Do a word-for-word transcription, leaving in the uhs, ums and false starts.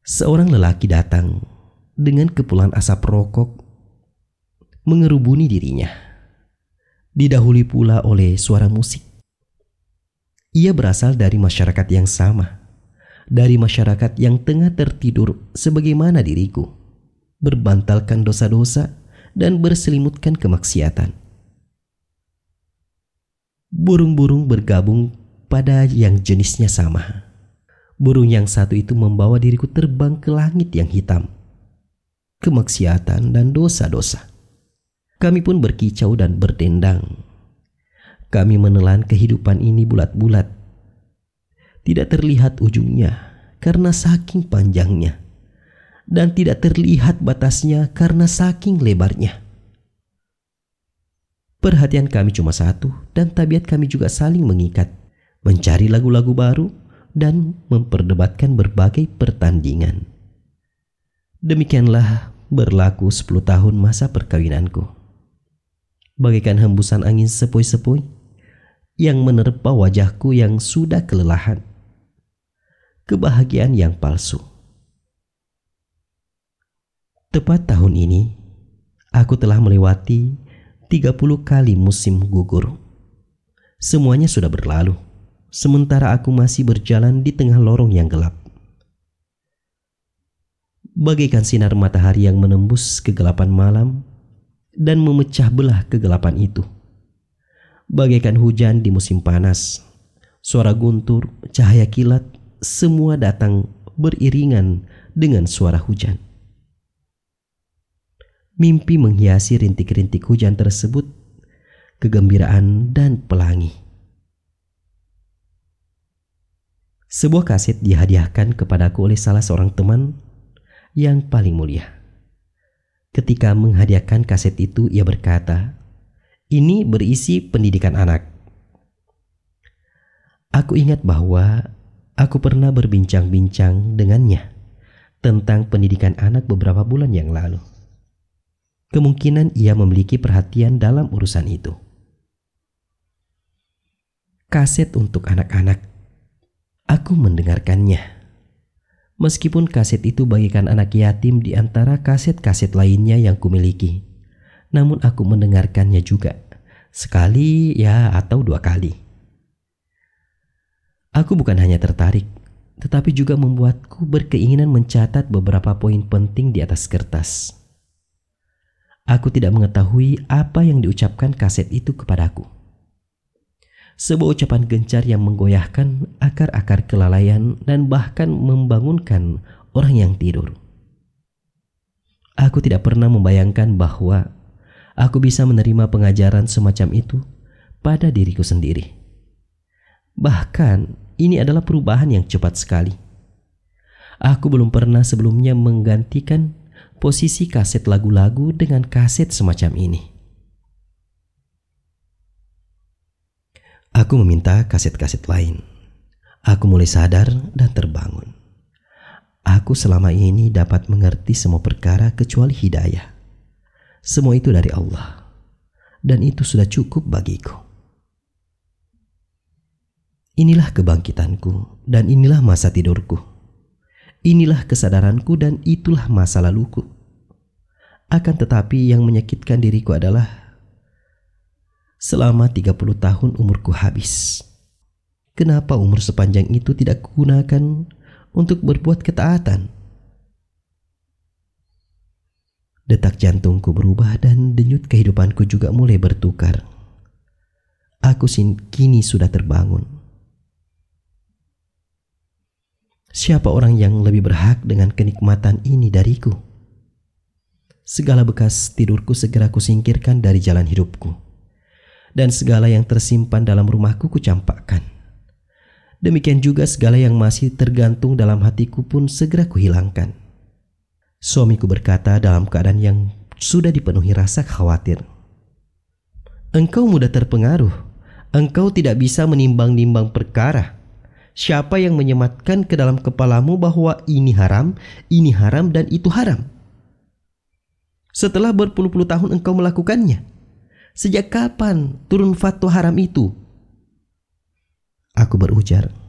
Seorang lelaki datang dengan kepulan asap rokok mengerubuni dirinya, didahului pula oleh suara musik. Ia berasal dari masyarakat yang sama, dari masyarakat yang tengah tertidur sebagaimana diriku, berbantalkan dosa-dosa dan berselimutkan kemaksiatan. Burung-burung bergabung pada yang jenisnya sama. Burung yang satu itu membawa diriku terbang ke langit yang hitam, kemaksiatan dan dosa-dosa. Kami pun berkicau dan berdendang. Kami menelan kehidupan ini bulat-bulat. Tidak terlihat ujungnya karena saking panjangnya, dan tidak terlihat batasnya karena saking lebarnya. Perhatian kami cuma satu, dan tabiat kami juga saling mengikat, mencari lagu-lagu baru dan memperdebatkan berbagai pertandingan. Demikianlah berlaku sepuluh tahun masa perkawinanku. Bagaikan hembusan angin sepoi-sepoi yang menerpa wajahku yang sudah kelelahan. Kebahagiaan yang palsu. Tepat tahun ini, aku telah melewati tiga puluh kali musim gugur. Semuanya sudah berlalu, sementara aku masih berjalan di tengah lorong yang gelap. Bagaikan sinar matahari yang menembus kegelapan malam dan memecah belah kegelapan itu. Bagaikan hujan di musim panas, suara guntur, cahaya kilat, semua datang beriringan dengan suara hujan. Mimpi menghiasi rintik-rintik hujan tersebut, kegembiraan dan pelangi. Sebuah kaset dihadiahkan kepadaku oleh salah seorang teman yang paling mulia. Ketika menghadiahkan kaset itu, ia berkata, "Ini berisi pendidikan anak." Aku ingat bahwa aku pernah berbincang-bincang dengannya tentang pendidikan anak beberapa bulan yang lalu. Kemungkinan ia memiliki perhatian dalam urusan itu. Kaset untuk anak-anak. Aku mendengarkannya. Meskipun kaset itu bagaikan anak yatim di antara kaset-kaset lainnya yang kumiliki, namun aku mendengarkannya juga, sekali ya atau dua kali. Aku bukan hanya tertarik, tetapi juga membuatku berkeinginan mencatat beberapa poin penting di atas kertas. Aku tidak mengetahui apa yang diucapkan kaset itu kepadaku. Sebuah ucapan gencar yang menggoyahkan akar-akar kelalaian dan bahkan membangunkan orang yang tidur. Aku tidak pernah membayangkan bahwa aku bisa menerima pengajaran semacam itu pada diriku sendiri. Bahkan ini adalah perubahan yang cepat sekali. Aku belum pernah sebelumnya menggantikan posisi kaset lagu-lagu dengan kaset semacam ini. Aku meminta kaset-kaset lain. Aku mulai sadar dan terbangun. Aku selama ini dapat mengerti semua perkara kecuali hidayah. Semua itu dari Allah, dan itu sudah cukup bagiku. Inilah kebangkitanku, dan inilah masa tidurku. Inilah kesadaranku, dan itulah masa laluku. Akan tetapi yang menyakitkan diriku adalah selama tiga puluh tahun umurku habis. Kenapa umur sepanjang itu tidak kugunakan untuk berbuat ketaatan? Detak jantungku berubah dan denyut kehidupanku juga mulai bertukar. Aku kini sudah terbangun. Siapa orang yang lebih berhak dengan kenikmatan ini dariku? Segala bekas tidurku segera kusingkirkan dari jalan hidupku, dan segala yang tersimpan dalam rumahku kucampakkan. Demikian juga segala yang masih tergantung dalam hatiku pun segera kuhilangkan. Suamiku berkata dalam keadaan yang sudah dipenuhi rasa khawatir, "Engkau mudah terpengaruh. Engkau tidak bisa menimbang-nimbang perkara. Siapa yang menyematkan ke dalam kepalamu bahwa ini haram, ini haram, dan itu haram? Setelah berpuluh-puluh tahun engkau melakukannya. Sejak kapan turun fatwa haram itu?" Aku berujar,